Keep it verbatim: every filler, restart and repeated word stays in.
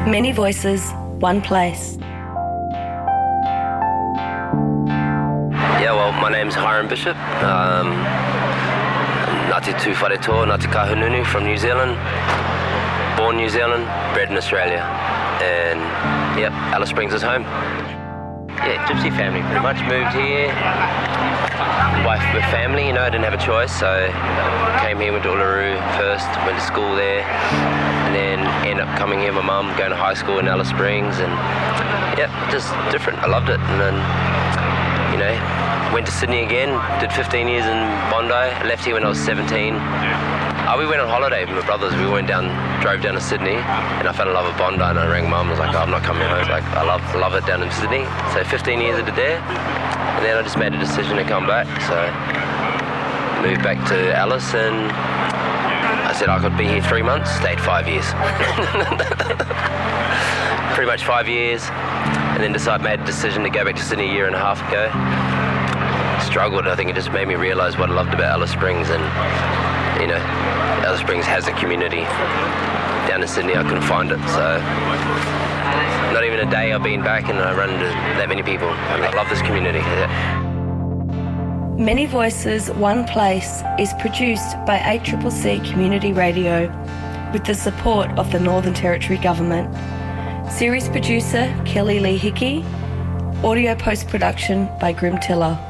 Many voices, one place. Yeah, well, my name's Hiram Bishop. Um, Ngāti Tū Wharetoa, Ngāti Kahungunu from New Zealand. Born New Zealand, bred in Australia. And, yep, Alice Springs is home. Yeah, gypsy family, pretty much. Moved here. Wife with family, you know, I didn't have a choice, so came here, went to Uluru first, went to school there, and then ended up coming here with my mum, going to high school in Alice Springs, and yeah, just different. I loved it, and then, you know, went to Sydney again, did fifteen years in Bondi, left here when I was seventeen. Oh, we went on holiday with my brothers. We went down, drove down to Sydney, and I fell in love with Bondi, and I rang mum, I was like, oh, I'm not coming home. Like, I love love it down in Sydney. So fifteen years I did there, and then I just made a decision to come back. So moved back to Alice, and I said I could be here three months, stayed five years. Pretty much five years, and then decided, made a decision to go back to Sydney a year and a half ago. Struggled, I think it just made me realise what I loved about Alice Springs, and you know, Alice Springs has a community. Down in Sydney I couldn't find it, so not even a day I've been back and I run into that many people. I love this community. Yeah. Many Voices, One Place is produced by A C C C Community Radio with the support of the Northern Territory Government. Series producer Kelly Lee Hickey. Audio post-production by Grim Tiller.